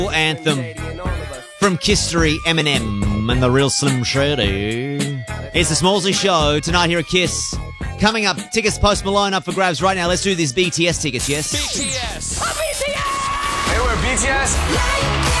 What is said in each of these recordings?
anthem from Kistery, Eminem, and the Real Slim Shady. It's the Smallsy Show tonight here at Kiss. Coming up, tickets Post Malone up for grabs right now. Let's do these BTS tickets, yes? BTS! BTS! Hey, we're BTS!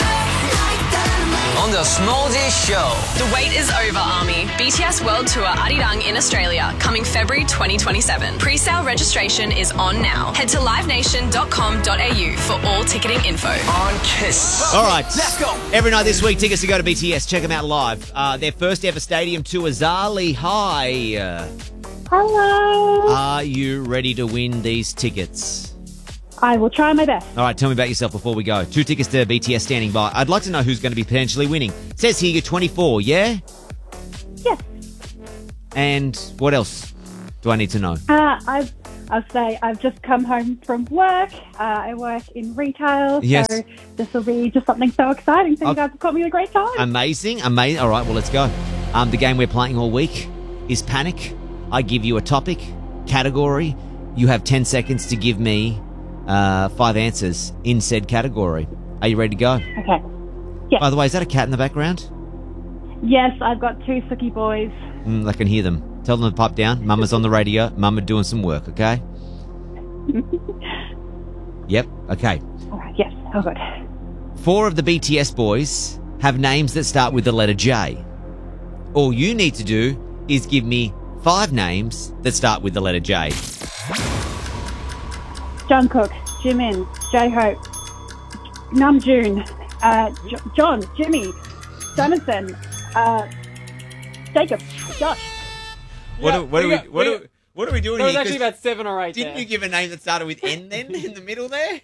On the Smallsy Show. The wait is over, Army. BTS World Tour Arirang in Australia, coming February 2027. Pre-sale registration is on now. Head to livenation.com.au for all ticketing info. On Kiss. All right. Let's go. Every night this week, tickets to go to BTS. Check them out live. Their first ever stadium tour, Zali. Hi. Hello. Are you ready to win these tickets? I will try my best. All right, tell me about yourself before we go. 2 tickets to BTS standing by. I'd like to know who's going to be potentially winning. It says here you're 24, yeah? Yes. And what else do I need to know? I'll say I've just come home from work. I work in retail, Yes. so this will be just something so exciting. So you guys have caught me at a great time. Amazing. All right, well, let's go. The game we're playing all week is Panic. I give you a topic, category. You have 10 seconds to give me 5 answers in said category. Are you ready to go? Okay. Yes. By the way, is that a cat in the background? Yes, I've got 2 Suki boys. I can hear them. Tell them to pipe down. Mama's on the radio. Mama doing some work, okay? Yep, okay. All right, yes. Oh, good. 4 of the BTS boys have names that start with the letter J. All you need to do is give me 5 names that start with the letter J. Jungkook, Jimin, J-Hope, Namjoon, John, Jimmy, Jonathan, Jacob, Josh. What are we doing There was here? actually 'Cause about 7 or 8 didn't there. you give a name that started with N then in the middle there?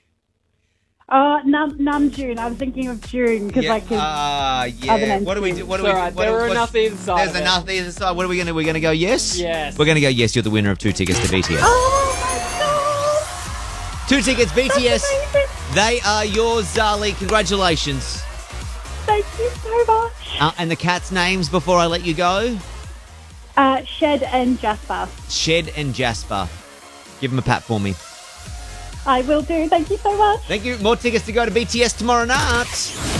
Namjoon. I was thinking of June because yeah. his other Yeah. name's What do we June. do? What do It's we? all right. what There do- were what's- enough either side. There's of it. enough either side. What are we gonna? We're gonna go yes. Yes. We're gonna go yes. You're the winner of 2 tickets to BTS. Oh 2 tickets, my God! BTS. That's amazing. They are yours, Zali. Congratulations. Thank you so much. And the cats' names before I let you go? Shed and Jasper. Shed and Jasper. Give them a pat for me. I will do. Thank you so much. Thank you. More tickets to go to BTS tomorrow night.